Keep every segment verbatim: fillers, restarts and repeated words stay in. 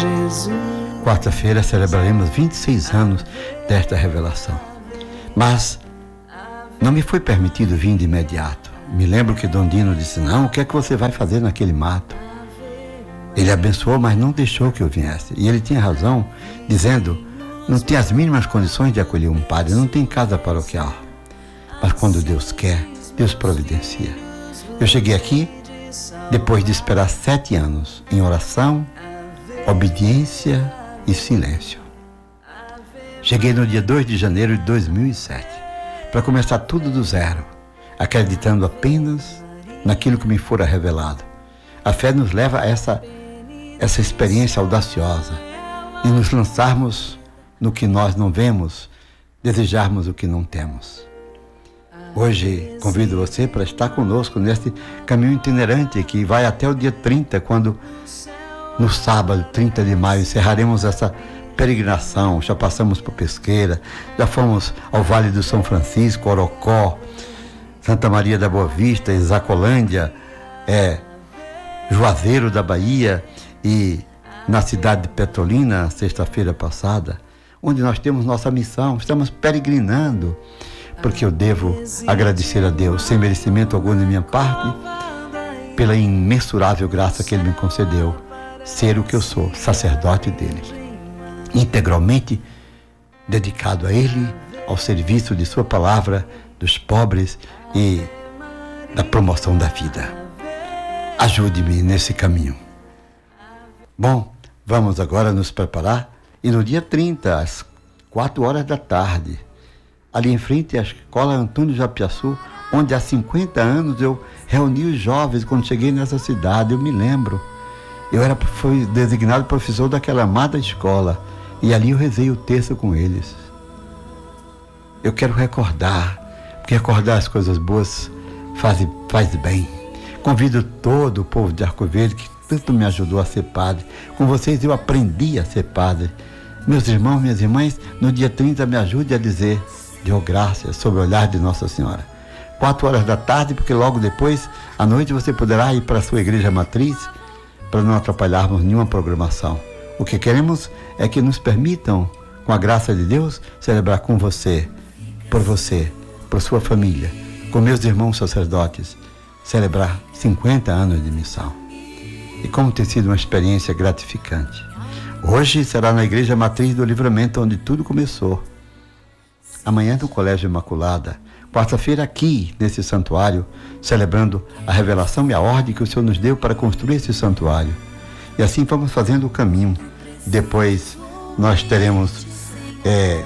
Quarta-feira celebraremos vinte e seis anos desta revelação. Mas não me foi permitido vir de imediato. Me lembro que Dom Dino disse: não, o que é que você vai fazer naquele mato? Ele abençoou, mas não deixou que eu viesse. E ele tinha razão, dizendo: não tem as mínimas condições de acolher um padre, não tem casa paroquial. Mas quando Deus quer, Deus providencia. Eu cheguei aqui depois de esperar sete anos em oração, obediência e silêncio. Cheguei no dia dois de janeiro de dois mil e sete, para começar tudo do zero, acreditando apenas naquilo que me fora revelado. A fé nos leva a essa, essa experiência audaciosa de nos lançarmos no que nós não vemos, desejarmos o que não temos. Hoje convido você para estar conosco neste caminho itinerante que vai até o dia trinta, quando no sábado, trinta de maio, encerraremos essa peregrinação. Já passamos por Pesqueira, já fomos ao Vale do São Francisco, Orocó, Santa Maria da Boa Vista, Exacolândia, é, Juazeiro da Bahia e na cidade de Petrolina, sexta-feira passada, onde nós temos nossa missão. Estamos peregrinando, porque eu devo agradecer a Deus, sem merecimento algum de minha parte, pela imensurável graça que Ele me concedeu, ser o que eu sou, sacerdote dEle, integralmente dedicado a Ele, ao serviço de Sua palavra, dos pobres e da promoção da vida. Ajude-me nesse caminho. Bom, vamos agora nos preparar, e no dia trinta, às quatro horas da tarde, ali em frente à Escola Antônio Japiaçu, onde há cinquenta anos eu reuni os jovens quando cheguei nessa cidade. Eu me lembro, eu era, fui designado professor daquela amada escola, e ali eu rezei o terço com eles. Eu quero recordar, porque recordar as coisas boas faz, faz bem. Convido todo o povo de Arco Verde, que tanto me ajudou a ser padre. Com vocês eu aprendi a ser padre. Meus irmãos, minhas irmãs, no dia trinta me ajude a dizer: deu graças sob o olhar de Nossa Senhora. Quatro horas da tarde, porque logo depois, à noite, você poderá ir para a sua igreja matriz, para não atrapalharmos nenhuma programação. O que queremos é que nos permitam, com a graça de Deus, celebrar com você, por você, por sua família, com meus irmãos sacerdotes, celebrar cinquenta anos de missão. E como tem sido uma experiência gratificante. Hoje será na Igreja Matriz do Livramento, onde tudo começou. Amanhã no Colégio Imaculada. Quarta-feira aqui, nesse santuário, celebrando a revelação e a ordem que o Senhor nos deu para construir esse santuário. E assim vamos fazendo o caminho. Depois nós teremos é,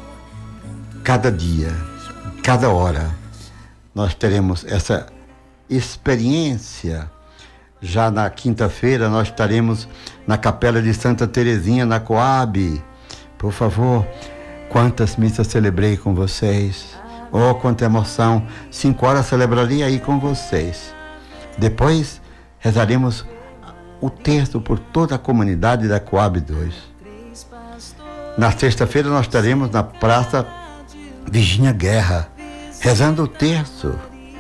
cada dia, cada hora, nós teremos essa experiência. Já na quinta-feira nós estaremos na Capela de Santa Terezinha, na Coab. Por favor, quantas missas celebrei com vocês. Oh, quanta emoção. Cinco horas celebrarei aí com vocês. Depois rezaremos o terço por toda a comunidade da Coab dois. Na sexta-feira nós estaremos na Praça Virgínia Guerra, rezando o terço.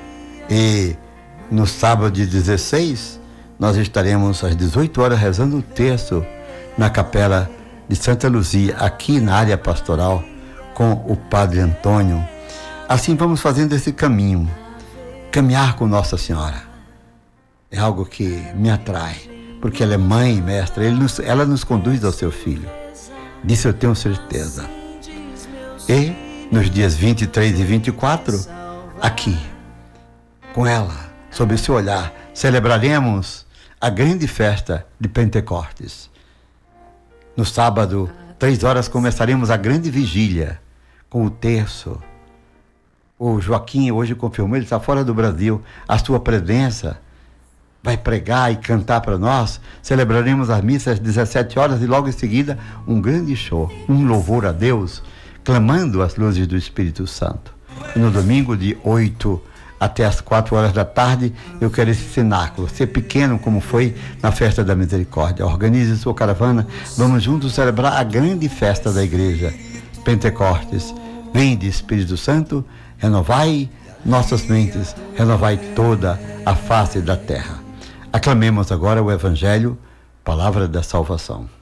E no sábado de dezesseis, nós estaremos às dezoito horas rezando o terço na Capela de Santa Luzia, aqui na área pastoral, com o Padre Antônio. Assim vamos fazendo esse caminho. Caminhar com Nossa Senhora é algo que me atrai, porque ela é mãe e mestra, ele nos, ela nos conduz ao seu Filho. Disso eu tenho certeza. E nos dias vinte e três e vinte e quatro, aqui, com ela, sob o seu olhar, celebraremos a grande festa de Pentecostes. No sábado, três horas, começaremos a grande vigília com o terço. O Joaquim hoje confirmou, ele está fora do Brasil, a sua presença vai pregar e cantar para nós. Celebraremos as missas às dezessete horas e logo em seguida um grande show, um louvor a Deus, clamando as luzes do Espírito Santo. E no domingo, de oito até as quatro horas da tarde, eu quero esse cenáculo, ser pequeno como foi na Festa da Misericórdia. Organize sua caravana, vamos juntos celebrar a grande festa da igreja, Pentecostes. Vinde, Espírito Santo, renovai nossas mentes, renovai toda a face da terra. Aclamemos agora o Evangelho, palavra da salvação.